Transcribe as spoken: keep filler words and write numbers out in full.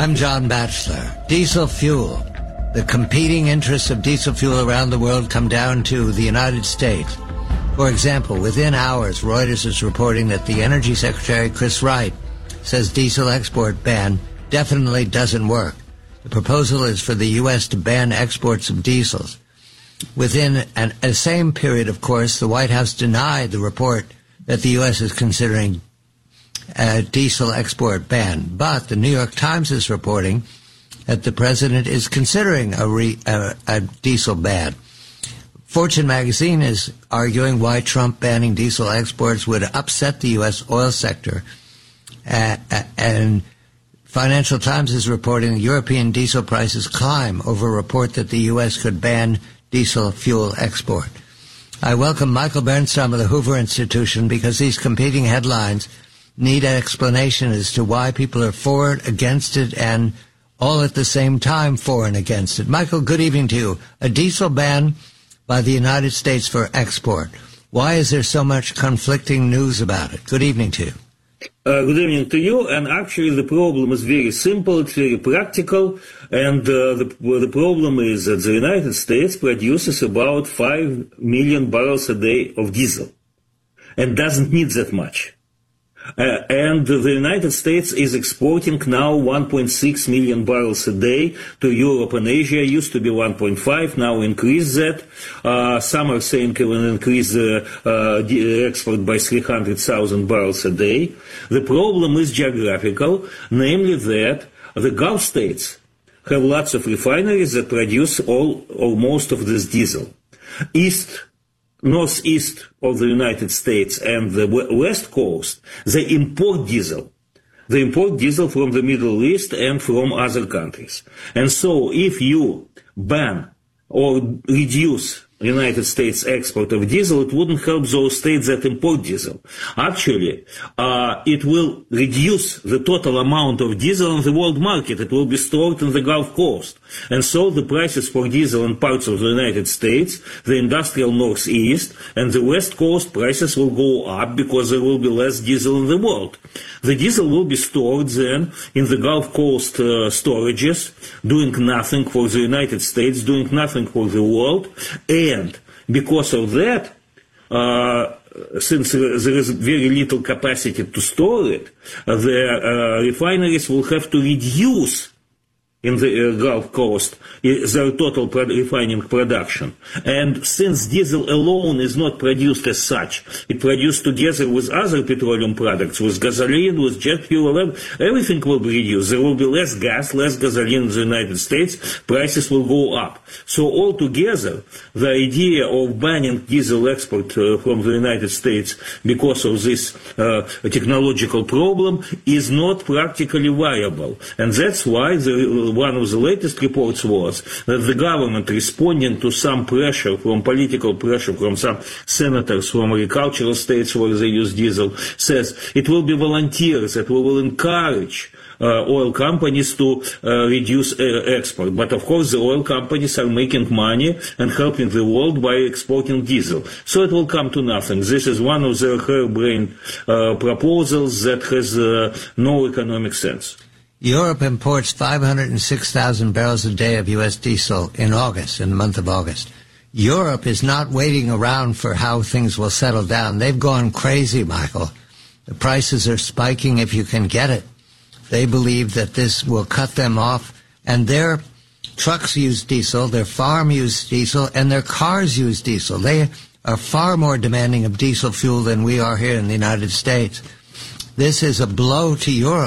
I'm John Batchelor. Diesel fuel. The competing interests of diesel fuel around the world come down to the United States. For example, within hours, Reuters is reporting that the Energy Secretary, Chris Wright, says diesel export ban definitely doesn't work. The proposal is for the U S to ban exports of diesels. Within an, a same period, of course, the White House denied the report that the U S is considering a diesel export ban. But the New York Times is reporting that the president is considering a, re, a, a diesel ban. Fortune magazine is arguing why Trump banning diesel exports would upset the U S oil sector. Uh, and Financial Times is reporting that European diesel prices climb over a report that the U S could ban diesel fuel export. I welcome Michael Bernstein of the Hoover Institution because these competing headlines need an explanation as to why people are for it, against it, and all at the same time for and against it. Michael, good evening to you. A diesel ban by the United States for export. Why is there so much conflicting news about it? Good evening to you. Uh, good evening to you. And actually the problem is very simple, it's very practical. And uh, the, well, the problem is that the United States produces about five million barrels a day of diesel and doesn't need that much. Uh, and the United States is exporting now one point six million barrels a day to Europe and Asia. It used to be one point five, now increase that. Uh, some are saying it will increase the uh, export by three hundred thousand barrels a day. The problem is geographical, namely that the Gulf states have lots of refineries that produce all or most of this diesel. East Northeast of the United States and the West Coast, they import diesel. They import diesel from the Middle East and from other countries. And so if you ban or reduce United States export of diesel, it wouldn't help those states that import diesel. Actually, uh, it will reduce the total amount of diesel on the world market. It will be stored in the Gulf Coast. And so the prices for diesel in parts of the United States, the industrial Northeast, and the West Coast prices will go up because there will be less diesel in the world. The diesel will be stored then in the Gulf Coast uh, storages, doing nothing for the United States, doing nothing for the world. And because of that, uh, since there is very little capacity to store it, uh, the uh, refineries will have to reduce in the uh, Gulf Coast their total pro- refining production. And since diesel alone is not produced as such, it produced together with other petroleum products, with gasoline, with jet fuel, everything will be reduced. There will be less gas, less gasoline in the United States, prices will go up. So altogether, the idea of banning diesel export uh, from the United States because of this uh, technological problem is not practically viable. And that's why the one of the latest reports was that the government, responding to some pressure from political pressure from some senators from agricultural states where they use diesel, says it will be volunteers that we will encourage uh, oil companies to uh, reduce uh, export. But of course the oil companies are making money and helping the world by exporting diesel. So it will come to nothing. This is one of their harebrained uh, proposals that has uh, no economic sense. Europe imports five hundred six thousand barrels a day of U S diesel in August, in the month of August. Europe is not waiting around for how things will settle down. They've gone crazy, Michael. The prices are spiking if you can get it. They believe that this will cut them off, and their trucks use diesel, their farm use diesel, and their cars use diesel. They are far more demanding of diesel fuel than we are here in the United States. This is a blow to Europe.